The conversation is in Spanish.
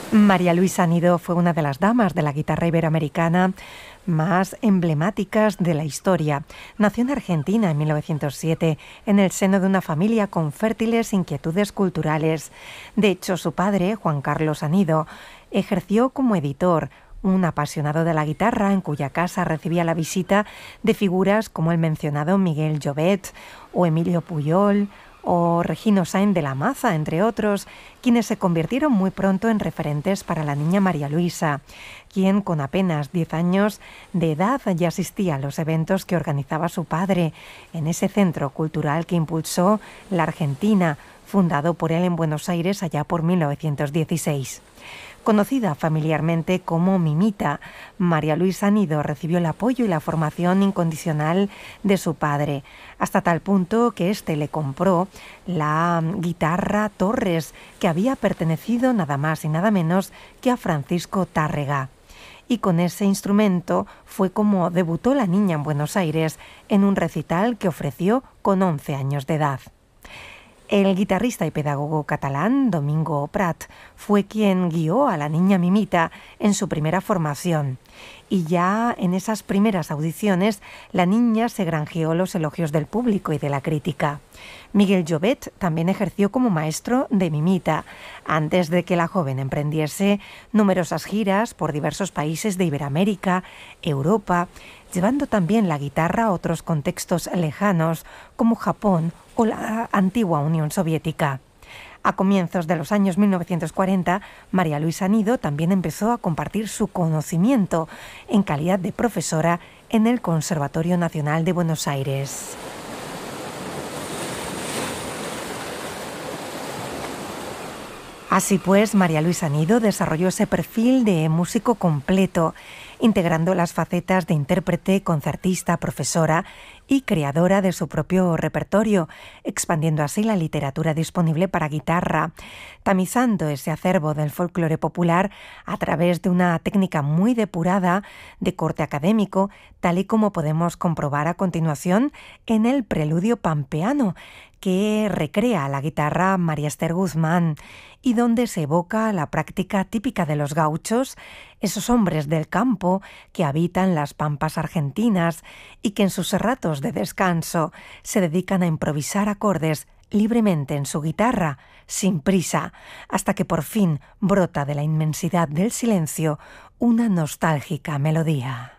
María Luisa Anido fue una de las damas de la guitarra iberoamericana más emblemáticas de la historia. Nació en Argentina en 1907, en el seno de una familia con fértiles inquietudes culturales. De hecho, su padre, Juan Carlos Anido, ejerció como editor, un apasionado de la guitarra en cuya casa recibía la visita de figuras como el mencionado Miguel Llobet o Emilio Pujol o Regino Sáenz de la Maza, entre otros, quienes se convirtieron muy pronto en referentes para la niña María Luisa, quien con apenas 10 años de edad ya asistía a los eventos que organizaba su padre en ese centro cultural que impulsó la Argentina, fundado por él en Buenos Aires allá por 1916. Conocida familiarmente como Mimita, María Luisa Anido recibió el apoyo y la formación incondicional de su padre, hasta tal punto que éste le compró la guitarra Torres, que había pertenecido nada más y nada menos que a Francisco Tárrega. Y con ese instrumento fue como debutó la niña en Buenos Aires en un recital que ofreció con 11 años de edad. El guitarrista y pedagogo catalán Domingo Prat fue quien guió a la niña Mimita en su primera formación. Y ya en esas primeras audiciones, la niña se granjeó los elogios del público y de la crítica. Miguel Llobet también ejerció como maestro de Mimita, antes de que la joven emprendiese numerosas giras por diversos países de Iberoamérica, Europa, llevando también la guitarra a otros contextos lejanos como Japón o la antigua Unión Soviética. A comienzos de los años 1940, María Luisa Anido también empezó a compartir su conocimiento en calidad de profesora en el Conservatorio Nacional de Buenos Aires. Así pues, María Luisa Anido desarrolló ese perfil de músico completo, integrando las facetas de intérprete, concertista, profesora y creadora de su propio repertorio, expandiendo así la literatura disponible para guitarra, tamizando ese acervo del folclore popular a través de una técnica muy depurada de corte académico, tal y como podemos comprobar a continuación en el preludio pampeano, que recrea la guitarra María Esther Guzmán y donde se evoca la práctica típica de los gauchos, esos hombres del campo que habitan las pampas argentinas y que en sus ratos de descanso se dedican a improvisar acordes libremente en su guitarra, sin prisa, hasta que por fin brota de la inmensidad del silencio una nostálgica melodía.